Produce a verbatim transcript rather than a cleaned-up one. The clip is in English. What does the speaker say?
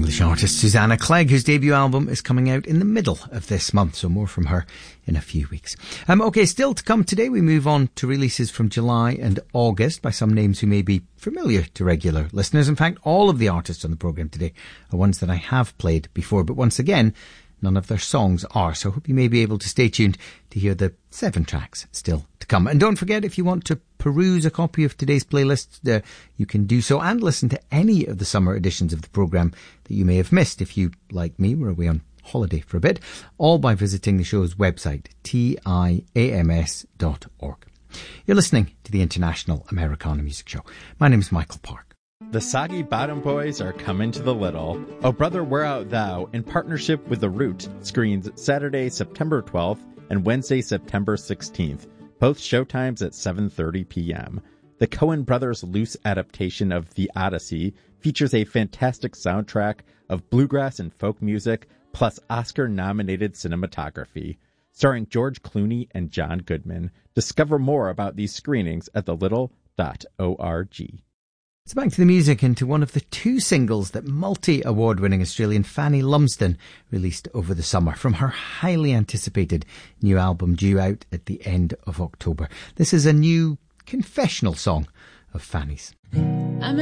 English artist Susanna Clegg, whose debut album is coming out in the middle of this month, so more from her in a few weeks. Um, okay, still to come today, we move on to releases from July and August by some names who may be familiar to regular listeners. In fact, all of the artists on the programme today are ones that I have played before, but once again, none of their songs are, so I hope you may be able to stay tuned to hear the seven tracks still to come. And don't forget, if you want to peruse a copy of today's playlist, uh, you can do so and listen to any of the summer editions of the programme that you may have missed if you, like me, were away on holiday for a bit, all by visiting the show's website, tiams dot org. You're listening to the International Americana Music Show. My name's Michael Park. The Soggy Bottom Boys are coming to the Little. Oh Brother, Where Art Thou, in partnership with The Root, screens Saturday, September twelfth and Wednesday, September sixteenth, both showtimes at seven thirty p.m. The Coen brothers' loose adaptation of The Odyssey features a fantastic soundtrack of bluegrass and folk music, plus Oscar-nominated cinematography. Starring George Clooney and John Goodman. Discover more about these screenings at the little dot org. So back to the music and to one of the two singles that multi-award-winning Australian Fanny Lumsden released over the summer from her highly anticipated new album due out at the end of October. This is a new confessional song of Fanny's.